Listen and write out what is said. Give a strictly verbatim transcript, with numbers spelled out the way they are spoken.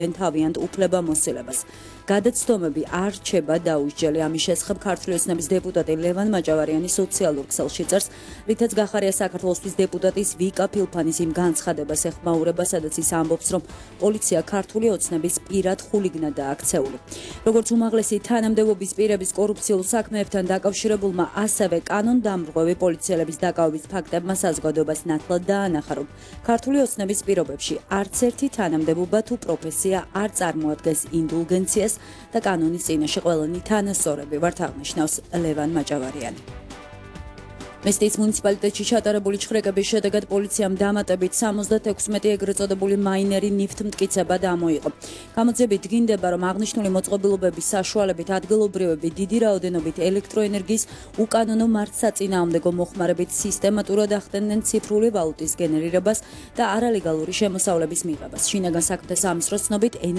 თავიანთ უფლებამოსილებას. გადაცდომები არ რჩება დაუსჯელი. ამის შესახებ ქართული ოცნების დეპუტატი ლევან მაჭავარიანი სოციალურ ქსელში წერს, რითაც გახარია საქართველოსთვის დეპუტატის ვიკა ფილფანის იმ განცხადებას ეხმაურება, სადაც ის ამბობს, რომ პოლიცია ქართული ოცნების პირად ხულიგნადაა აქცეული. როგორც უმაღლესი თანამდებობის პირების კორუფციულ საქმეებთან დაკავშირებულმა, ასევე კანონდამრღვევი პოლიციელების დაკავების ფაქტებმა საზოგადოებას ნათლად დაანახა, რომ ქართული ოცნების პირობებში არც ერთი თანამდებობა თუ პროფესია არ წარმოადგენს ინდულგენციას და კანონის წინაშე ყველანი თანასწორები ვართ, აღნიშნავს ლევან მაჭავარიანი. მესტიის მუნიციპალიტეტში ჩატარებული ჩხრეკების შედეგად პოლიციამ დამატებით სამოცდათექვსმეტი ეგრეთ წოდებული მაინერი ნიფთ მტკიცება დამოიღო. გამოძიებით დგინდება, რომ აღნიშნული მოწყობილობების საშუალებით ადგილობრივები დიდი რაოდენობით ელექტროენერგიის უკანონო მართსაწინააღმდეგო მოხმარებით სისტემატურად ახდენდნენ ციფრული ვალუტის გენერირებას და არალეგალური შემოსავლების მიღებას. შინაგან საქმეთა სამინისტროს ცნობით